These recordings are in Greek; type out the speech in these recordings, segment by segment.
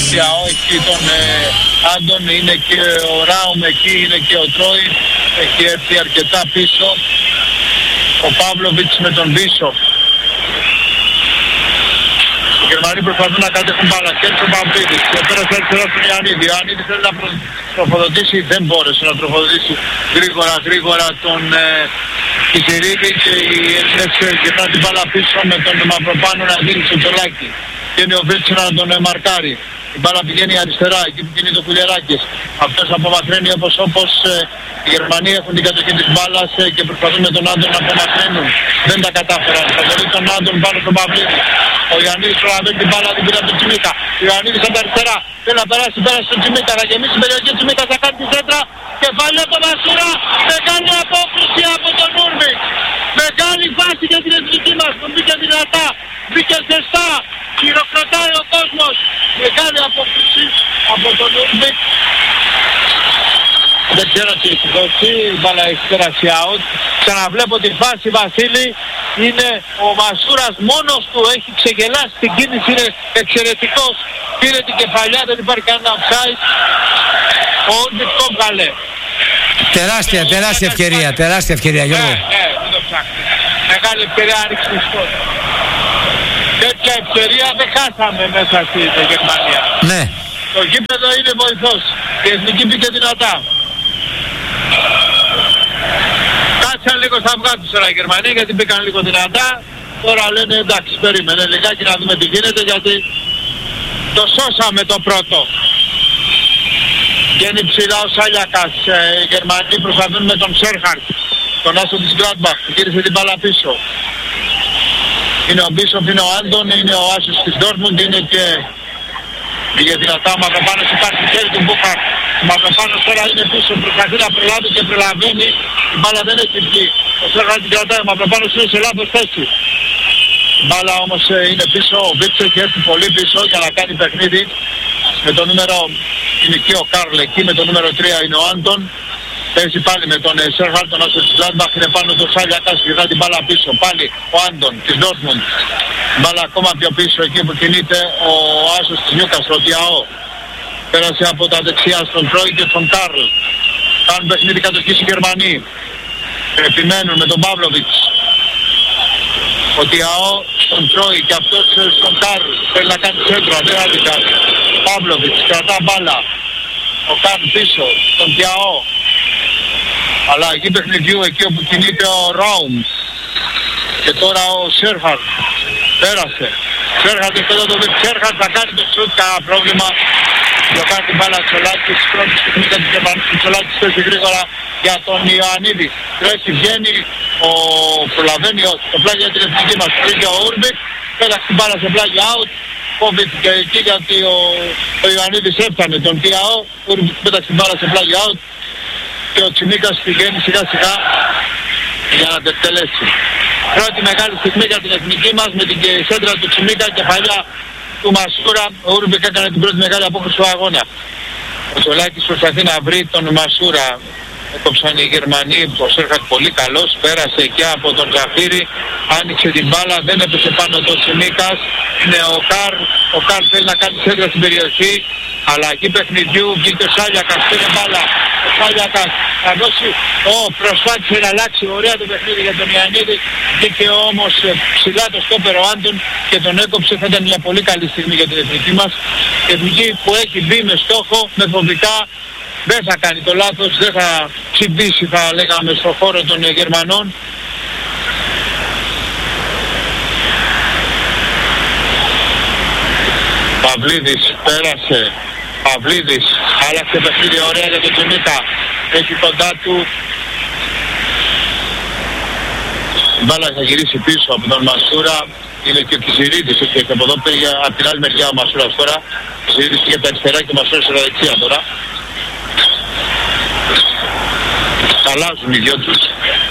Τιαό, εκεί τον Άντων, είναι και ο Ράουμ, εκεί είναι και ο Τρόι, έχει έρθει αρκετά πίσω. Ο Παύλοβιτς με τον Μπίσοφ. Οι Γερμανοί προσπαθούν να κατέχουν μπάλα και έτσι ο Παυλίδης. Και πέρασε αριστερά στον Ιωαννίδη. Ο Ιωαννίδης θέλει να τροφοδοτήσει, δεν μπόρεσε να τροφοδοτήσει γρήγορα τον Κιζηρίδη και οι Έλληνες γυρνάνε την μπάλα πίσω με τον Μαυροπάνο να δίνει στο Τσολάκι. Και είναι ο Βίτσο να τον μαρκάρει. Η μπάλα πηγαίνει αριστερά, εκεί που κινείται ο Κουλιεράκης. Αυτός απομακρύνει όπως οι Γερμανοί έχουν την κατοχή της μπάλας και προσπαθούν με τον Άντων να απομακρύνουν. Δεν τα κατάφεραν. Θα δει τον Άντων πάνω στον Παυλίδη. Ο Ιωαννίδης προλαβαίνει την μπάλα, την πήρε από τον Τσιμίκα. Ο Ιωαννίδης από τα αριστερά. Θέλει να περάσει στον Τσιμίκα. Θα γεμίσει την περιοχή του Τσιμίκα, θα κάνει τη σέντρα. Κεφάλι από τον Μασούρα. Μεγάλη απόκριση από τον Ούρμπικ. Μεγάλη φάση για την εθνική μας που μπήκε δυνατά. Μπήκε ζεστά. Χειροκροτάει ο κόσμος. Μεγάλη απόκριση από τον Ούρμπικ. Δεν ξέρω τι έχει δώσει, η μπάλα έχει πέρασει out. Ξαναβλέπω τη φάση, Βασίλη, είναι ο Μασούρας μόνος του, έχει ξεγελάσει την κίνηση, είναι εξαιρετικός. Πήρε την κεφαλιά, δεν υπάρχει κανένα offside. Ο Ούρμπικ το βγάλε. Τεράστια ευκαιρία, Γιώργο. Ναι, μην το ψάχνεις. Μεγάλη ευκαιρία άνοιξη μισθός. Τέτοια ευκαιρία δεν χάσαμε μέσα στην Γερμανία. Ναι. Το γήπεδο είναι βοηθός. Η εθνική μπήκε δυνατά. Κάτσαν λίγο στα αυγά τους τώρα οι Γερμανοί γιατί μπήκαν λίγο δυνατά. Τώρα λένε εντάξει, περίμενε λιγάκι να δούμε τι γίνεται γιατί το σώσαμε το πρώτο. Βγαίνει ψηλά ο Σάλιακας. Οι Γερμανοί προσπαθούν με τον Σέρχαρτ, τον άσο της Gladbach, που γύρισε την μπάλα πίσω. Είναι ο Μπίσοφ, είναι ο Άντων, είναι ο άσος της Dortmund, είναι και για δυνατά ο Μαυροπάνος, υπάρχει χέρι του Μπούχαρτ. Ο Μαυροπάνος τώρα είναι πίσω, προσπαθεί να προλάβει και προλαβαίνει. Η μπάλα δεν έχει βγει. Ο Σέρχαρτ την κρατάει, ο Μαυροπάνος είναι σε λάθος θέση. Η μπάλα όμως είναι πίσω, ο Βίτσο έχει έρθει πολύ πίσω για να κάνει παιχνίδι. Με το νούμερο, είναι εκεί ο Καρλ, εκεί με το νούμερο 3 είναι ο Άντων. Παίζει πάλι με τον Σέρχαρτ, τον άσο της Gladbach, είναι πάνω το Σάλιακας, γυρνά την μπάλα πίσω. Πάλι ο Άντων της Dortmund. Μπάλα ακόμα πιο πίσω εκεί που κινείται ο άσος της Newcastle, ο Τιαό. Πέρασε από τα δεξιά στον Τρόι και στον Καρλ. Κάνουν παιχνίδι κατοχής οι Γερμανοί. Επιμένουν με τον Παύλοβιτς. Ο Τιαό στον Τρόι και αυτός στον Καρλ. Θέλει να κάνει σέντρα, δεν θα την κάνει. Παύλοβιτς κρατά μπάλα. Ο Καρλ πίσω, στον Τιαό. Αλλά εκεί παιχνιδιού, εκεί όπου κινείται ο Ράουμ. Και τώρα ο Σέρχαρτ. Πέρασε. Σέρχαρτ θα κάνει το σουτ, κανένα πρόβλημα. Για κάνει την μπάλα Τσολάκης, πρώτη στιγμή για την Γερμανία. Τσολάκης τρέχει γρήγορα για τον Ιωαννίδη. Τρέχει, βγαίνει, προλαβαίνει το πλάγι για την εθνική μας. Τρέχει ο Ούρμπικ, πέταξε την μπάλα σε πλάγι out. Κόβηκε εκεί γιατί ο Ιωαννίδης έφτανε τον Τιαό. Ούρμπικ πέταξε την μπάλα σε πλάγι out. Και ο Τσιμίκας πηγαίνει σιγά σιγά για να τετελέσει. Πρώτη μεγάλη στιγμή για την εθνική μας με την σέντρα του Τσιμίκα, κεφαλιά του Μασούρα. Ο Ούρμπικ έκανε την πρώτη μεγάλη απόκριση του αγώνα. Ο Τσολάκης προσπαθεί να βρει τον Μασούρα. Έκοψαν οι Γερμανοί, ο Σέρχαρτ πολύ καλός, πέρασε εκεί από τον Ζαφίρι, άνοιξε την μπάλα, δεν έπεσε πάνω το Τσιμίκας. Είναι ο Καρ θέλει να κάνει σέντρα στην περιοχή, αλλά εκεί παιχνιδιού βγήκε ο Σάλιακας, πήρε μπάλα. Ο Σάλιακας θα δώσει, προσπάθησε να αλλάξει ωραία το παιχνίδι για τον Ιωαννίδη, βγήκε όμως ψηλά το στόπερ ο Άντων και τον έκοψε. Θα ήταν μια πολύ καλή στιγμή για την εθνική μας. Η εθνική που έχει μπει με στόχο, μεθοδικά, δεν θα κάνει το λάθος, δεν θα τσιμπήσει, θα λέγαμε, στον χώρο των Γερμανών. Παυλίδης πέρασε, Παυλίδης άλλαξε παιχνίδι ωραία για τον Τσιμίκα, έχει κοντά του. Η μπάλα θα γυρίσει πίσω από τον Μασούρα, είναι και ο Κιζηρίδης, και από εδώ πήγε από την άλλη μεριά ο Μασούρας τώρα. Ο Κιζηρίδης πήγε από τα αριστερά και ο Μασούρας στα δεξιά τώρα. Αλλάζουν οι δυο τους.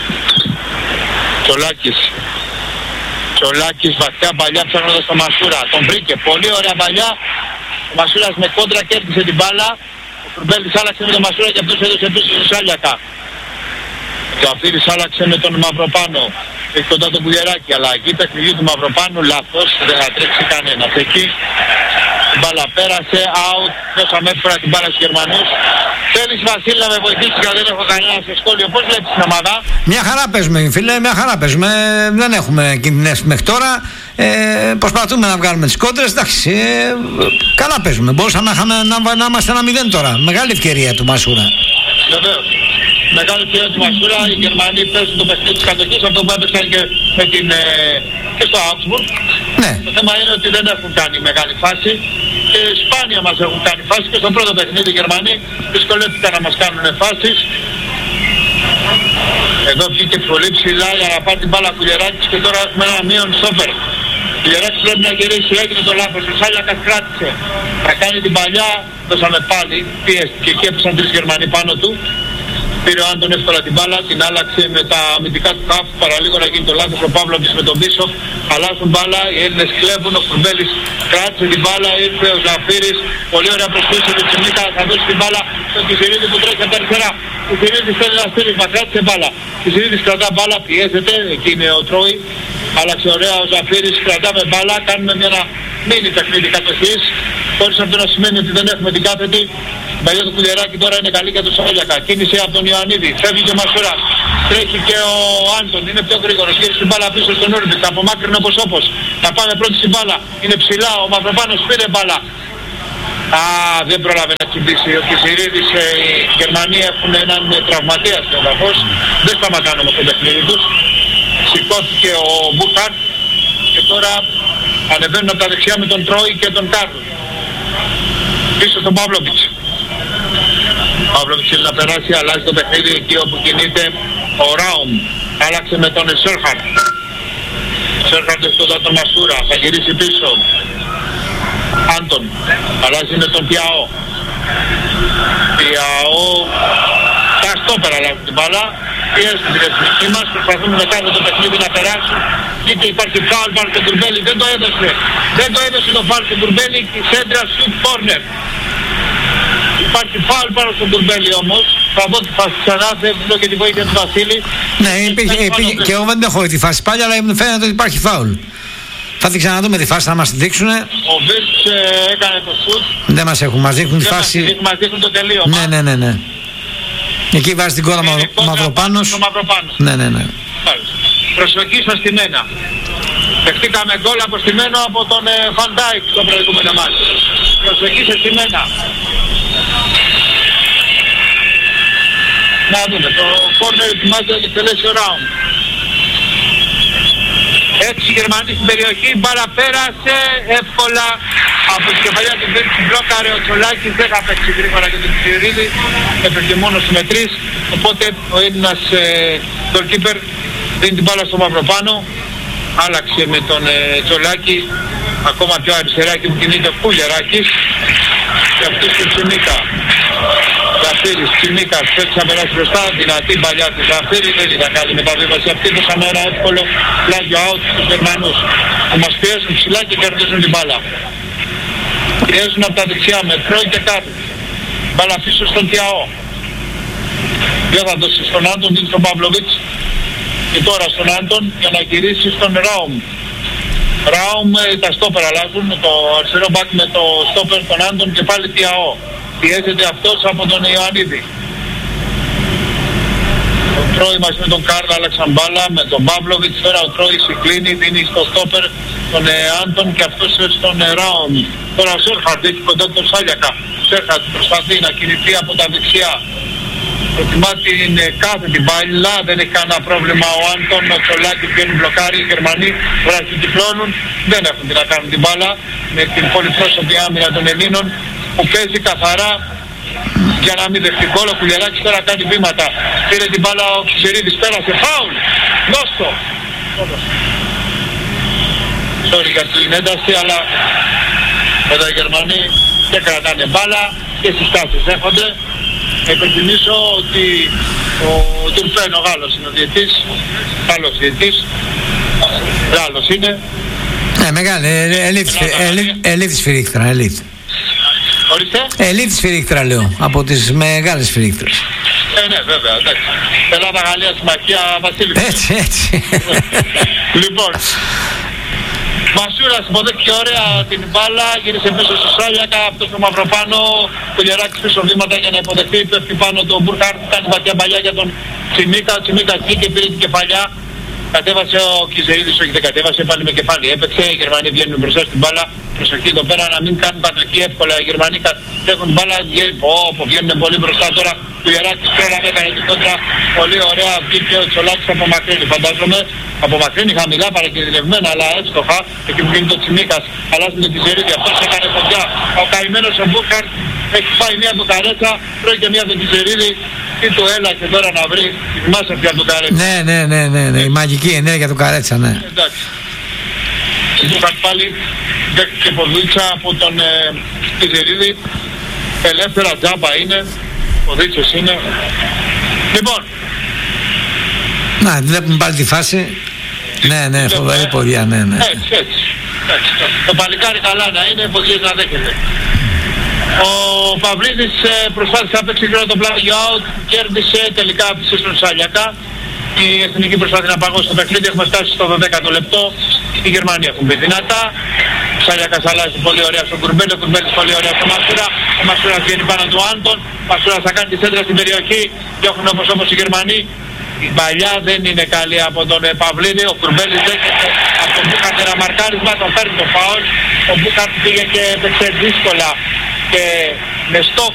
Τσολάκης βαθιά παλιά ψάχνοντας τον Μασούρα. Τον βρήκε, πολύ ωραία παλιά. Ο Μασούρας με κόντρα κέρδισε την μπάλα. Ο Φρουμπέλης άλλαξε με τον Μασούρα και αυτός έδωσε πίσω στο Σάλιακα. Ο Αφήρης άλλαξε με τον Μαυροπάνο. Έχει κοντά τον Κουλιεράκη, αλλά εκεί παιχνιδιού του Μαυροπάνου λάθος, δεν θα τρέξει κανένας. Εκεί την μπάλα πέρασε, out, δώσαμε εύκολα την μπάλα στους Γερμανούς. Θέλεις Βασίλη να με βοηθήσεις γιατί δεν έχω κανένα σε σχόλιο. Πώς βλέπεις την ομάδα? Μια χαρά παίζουμε φίλε, μια χαρά παίζουμε. Δεν έχουμε κινδυνεύσει μέχρι τώρα. Προσπαθούμε να βγάλουμε τις κόντρες. Εντάξει, καλά παίζουμε. Μπορούσαμε να είμαστε 1-0 τώρα. Μεγάλη ευκαιρία του Μασούρα. Βεβαίως. Μεγάλη ευκαιρία του Μασούρα. Οι Γερμανοί παίζουν το παιχνίδι της κατοχής, αυτό που έπαιξαν και στο Augsburg. Ναι. Το θέμα είναι ότι δεν έχουν κάνει μεγάλη φάση. Και σπάνια μας έχουν κάνει φάση και στο πρώτο παιχνίδι οι Γερμανοί δυσκολεύτηκαν να μας κάνουν φάσεις. Εδώ βγήκε πολύ ψηλά για να πάρει την μπάλα Κουλιεράκης και τώρα έχουμε ένα μείον στόπερ. Κουλιεράκης πρέπει να γυρίσει, έγινε το λάθος, ο Σάλιακας κράτησε. Θα κάνει την παλιά, δώσαμε πάλι, πιέστηκε και έπεσαν 3 Γερμανοί πάνω του. Πήρε ο Άντων εύκολα την μπάλα, την άλλαξε με τα αμυντικά του χαφ, παραλίγο να γίνει το λάθος ο Παύλοβιτς με τον Μπίσοφ. Αλλάζουν μπάλα, οι Έλληνες κλέβουν, ο Κουρμπέλης κράτησε την μπάλα, ήρθε ο Ζαφύρης, πολύ ωραία προσθέση του Τσιμίκα, θα δώσει την μπάλα στον Κισηρίδη που τρέχει από τα αριστερά. Κισηρίδης θέλει να στήρισμα, κράτησε μπάλα. Κισηρίδης κρατά μπάλα, πιέζεται, εκεί είναι ο Τρόι. Άλλαξε ωραία ο Ζαφύρης, κρατάμε μπάλα, κάνουμε μια μίνι παιχνίδι κατοχής, χωρίς αυτό να σημαίνει ότι δεν έχουμε την κάθετη. Η παλιά του Κουλιεράκη τώρα είναι καλή για τον Σάλιακα. Κίνησε από τον Ιωαννίδη. Φεύγει και ο Μασούρας. Τρέχει και ο Άντων. Είναι πιο γρήγορος. Γύρισε την μπάλα πίσω στον Ούρμπιτ. Απομάκρυνε όπως. Θα πάμε πρώτη στην μπάλα. Είναι ψηλά. Ο Μαυροπάνος πήρε μπάλα. Δεν πρόλαβε να τσιμπήσει. Ο Κισηρίδης, οι Γερμανοί έχουν έναν τραυματία στο έδαφος. Δεν σταματάνε όμως το παιχνίδι τους. Σηκώθηκε ο Μπούχαρτ και τώρα ανεβαίνουν από τα δεξιά με τον Τρόι και τον Κάρλ. Πίσω στον Παύλοβιτς. Παύλοβιτς θέλει να περάσει, αλλάζει το παιχνίδι εκεί όπου κινείται ο Ράουμ. Άλλαξε με τον Σέρχαρτ. Σέρχαρτ ευκοντά τον Μασούρα, θα γυρίσει πίσω. Άντων, αλλάζει με τον Πιαό. Πιαό, τα στόπερα αλλάζει την μπάλα. Πιέζουν την εθνική μας, προσπαθούν μετά με το παιχνίδι να περάσουν. Είτε υπάρχει φάουλ πάνω στον Κουρμπέλη, δεν το έδωσε. Δεν το έδωσε το φάουλ στον Κουρμπέλη, σέντρα σουτ κόρνερ. Υπάρχει φάουλ πάνω στον Κουρμπέλη όμως. Θα δω τη φάση ξανά, θέλω και τη βοήθεια του Βασίλη. Ναι, υπήρχε και εγώ δεν έχω τη φάση πάλι, αλλά φαίνεται ότι υπάρχει φάουλ. Θα την ξαναδούμε τη φάση, να μας τη δείξουνε. Ο Βίρτς έκανε το σουτ. Δεν μας έχουν, μας δείχνουν τη φάση. Μας δείχνουν το τελείωμα. Ναι. Εκεί βάζει την κόρα Μαυροπάνος. Ναι. Προσοχή στα στημένα. Δεχτήκαμε γκολ αποστημένο από τον Φαντάικ το προηγούμενο μάτι. Προσοχή σε στημένα. Να δούμε, το κόρνερ ετοιμάζεται να εκτελέσει ο Ράουμ. 6 Γερμανοί στην περιοχή, μπάλα πέρασε εύκολα από την κεφαλιά του Βίρτς, μπλόκαρε ο Τσολάκης, δεν θα παίξει γρήγορα και τον Κισηρίδη, έπαιξε μόνο με 3, οπότε ο Έλληνας goalkeeper δίνει την μπάλα στο Μαυροπάνο, άλλαξε με τον Τσολάκη, ακόμα πιο αριστερά και που κινείται ο Κουλιεράκης και αυτός και Τσιμίκα. Ζαφύρης, Τσιμίκας, πρέπει να περάσει μπροστά, δυνατή παλιά του Ζαφύρη, δεν ήταν καλή μεταβίβαση αυτή, δώσαμε ένα εύκολο πλάγιο out στους Γερμανούς που μας πιέζουν ψηλά και κερδίζουν την μπάλα. Πιέζουν από τα δεξιά με Τρόι και Κάρλ. Μπάλα πίσω στον Τιαό. Δεν θα δώσει στον Άντων, δίνει στον Παύλοβιτς και τώρα στον Άντων για να γυρίσει στον Ράουμ. Ράουμ, τα στόπερ αλλάζουν, το αριστερό μπακ με το στόπερ των Άντων και πάλι Τιαό. Πιέζεται αυτός από τον Ιωαννίδη. Ο Τρόι μαζί με τον Κάρλ άλλαξαν μπάλα με τον Παύλοβιτς. Τώρα ο Τρόι συγκλίνει, δίνει στο στόπερ τον Άντων και αυτός στον Ράουμ. Τώρα ο Σέρχαρτ έχει κοντά τον Σάλιακα. Σέρχαρτ προσπαθεί να κινηθεί από τα δεξιά. Προτιμά την κάθετη μπάλα, δεν έχει κανένα πρόβλημα ο Άντων, ο Τσολάκης βγαίνει μπλοκάρει, οι Γερμανοί βραχικυκλώνουν, δεν έχουν τι να κάνουν την μπάλα με την πολυπρόσωπη άμυνα των Ελλήνων που παίζει καθαρά για να μην δεχτεί γκολ. Ο Κουλιεράκης τώρα κάνει βήματα, πήρε την μπάλα ο Κισηρίδης, πέρασε, φάουλ, δώστο. Sorry για την ένταση, αλλά εδώ οι Γερμανοί και κρατάνε μπάλα και συστάσεις έχονται. Υπενθυμίσω ότι ο Τουρφέν ο Γάλλος είναι ο διαιτής, Γάλλος διαιτής, Γάλλος είναι. Μεγάλη, ελίτη σφυρίχτρα, ελίτη. Ορίστε. Ελίτη σφυρίχτρα λέω, από τις μεγάλες σφυρίχτρες. Ναι, βέβαια, εντάξει. Ελλάδα-Γαλλία συμμαχία Βασίλη. Έτσι. Λοιπόν, Μασούρας υποδέχτηκε ωραία την μπάλα, γύρισε πίσω στο Σάλιακα, αυτός το Μαυροπάνο, το Γεράκης πίσω βήματα για να υποδεχτεί, πέφτει πάνω τον Μπούρχαρτ, κάνει βαθιά παλιά για τον Τσιμίκα, ο Τσιμίκα εκεί και πήρε την κεφαλιά. Κατέβασε ο Κιζεΐδης, όχι δεν κατέβασε, πάλι με κεφάλι έπαιξε, οι Γερμανοί βγαίνουν μπροστά στην μπάλα, προσοχή εδώ πέρα να μην κάνουν πατρική εύκολα, οι Γερμανοί έχουν την μπάλα, βγαίνουν πολύ μπροστά τώρα, του Γεράκης πέρα έκανε την κόντρα, πολύ ωραία, βγήκε ο Τσολάκης απομακρύνει, φαντάζομαι, απομακρύνει χαμηλά παρακινδυνευμένα, αλλά εύστοχα, εκεί που γίνει το Τσιμίκας, αλλάζει το Κιζεΐδη, αυτός έκανε κοντιά, ο καημένος ο Μπούρχαρτ έχει πάει μία από καρέτσα, πρόκειται μία από τον Κιζεΐδη. Τι του έλαξε τώρα να βρει, θυμάσαι πια του Καρέτσα. Ναι, η μαγική ενέργεια του Καρέτσα, ναι. Εντάξει. Του είχαν πάλι δέχτηκε ποδίτσα από τον Κιζεΐδη. Ελεύθερα τζάμπα είναι, ποδίτσες είναι. Λοιπόν. Να, βλέπουμε πάλι τη φάση. Ναι, φοβερή ποδιά, ναι. Έτσι. Το παλικάρι καλά να είναι, ποδίες να δέχεται. Ο Παυλίδης προσπάθησε να παίξει γρήγορα το πλάνο για out, κέρδισε, τελικά άφησε στον Σάλιακα. Η Εθνική προσπάθει να παγώσει το παιχνίδι, έχουμε φτάσει στο 12ο λεπτό. Οι Γερμανοί έχουν μπει δυνατά. Ο Σάλιακας αλλάζει πολύ ωραία στον Κουρμπέλη, ο Κουρμπέλης πολύ ωραία στον Μασούρα. Ο Μασούρας βγαίνει πάνω του Άντων, ο Μασούρας θα κάνει τη σέντρα στην περιοχή, διώχνουν όπως οι Γερμανοί. Η παλιά δεν είναι καλή από τον Παυλίδη, ο Κουρμπέλης δέχεται από τον Μπούρχαρτ ένα μαρκάρισμα, τον φέρνει το φάουλ. Ο Μπούρχαρτ πήγε και έπαιξε δύσκολα και με στόχο